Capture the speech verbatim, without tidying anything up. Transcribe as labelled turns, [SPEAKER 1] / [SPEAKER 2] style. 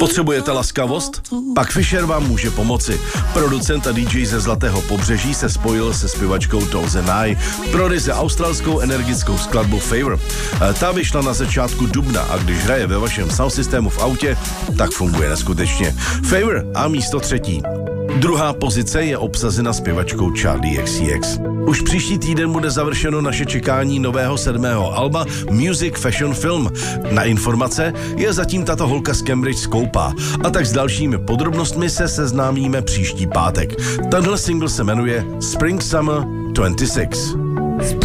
[SPEAKER 1] Potřebujete laskavost? Pak Fisher vám může pomoci. Producent a dý džej ze Zlatého Pobřeží se spojil se zpěvačkou Toes and I pro ryze australskou energickou skladbu Favor. Ta vyšla na začátku dubna a když hraje ve vašem sound systému v autě, tak funguje neskutečně. Favor a místo třetí. Druhá pozice je obsazena zpěvačkou Charli X C X. Už příští týden bude završeno naše čekání nového sedmého alba Music Fashion Film. Na informace je zatím tato holka z Cambridge skoupá a tak s dalšími podrobnostmi se seznámíme příští pátek. Tenhle single se jmenuje Spring Summer dvacet šest.